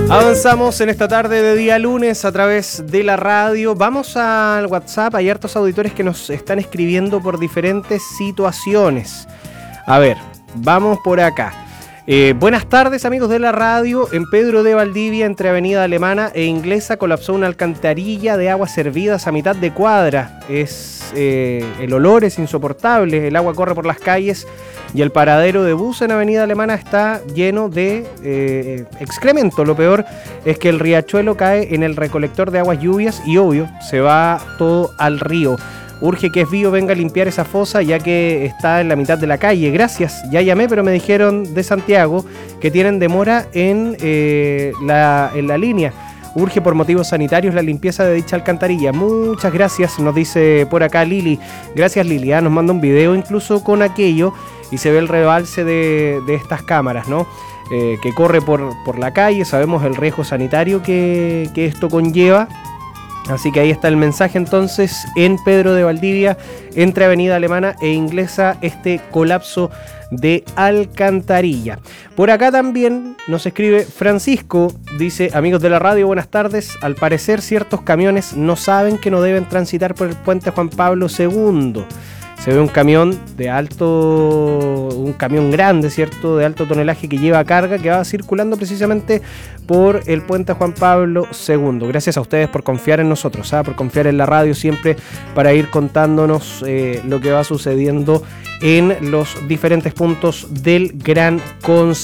Avanzamos en esta tarde de día lunes a través de la radio. Vamos al WhatsApp, hay hartos auditores que nos están escribiendo por diferentes situaciones. A ver, vamos por acá. Buenas tardes, amigos de la radio. En Pedro de Valdivia, entre Avenida Alemana e Inglesa, colapsó una alcantarilla de aguas servidas a mitad de cuadra. El olor es insoportable, el agua corre por las calles y el paradero de bus en Avenida Alemana está lleno de excremento. Lo peor es que el riachuelo cae en el recolector de aguas lluvias y, obvio, se va todo al río. Urge que Esbío venga a limpiar esa fosa ya que está en la mitad de la calle. Gracias, ya llamé, pero me dijeron de Santiago que tienen demora en la línea. Urge por motivos sanitarios la limpieza de dicha alcantarilla. Muchas gracias, nos dice por acá Lili. Gracias, Lili. Nos manda un video incluso con aquello y se ve el rebalse de estas cámaras, ¿no? Que corre por la calle. Sabemos el riesgo sanitario que esto conlleva. Así que ahí está el mensaje entonces en Pedro de Valdivia, entre Avenida Alemana e Inglesa, este colapso de alcantarilla. Por acá también nos escribe Francisco, dice: amigos de la radio, buenas tardes. Al parecer ciertos camiones no saben que no deben transitar por el puente Juan Pablo II. Se ve un camión un camión grande, ¿cierto?, de alto tonelaje que lleva carga, que va circulando precisamente por el puente Juan Pablo II. Gracias a ustedes por confiar en nosotros, por confiar en la radio siempre para ir contándonos lo que va sucediendo en los diferentes puntos del Gran Concepción.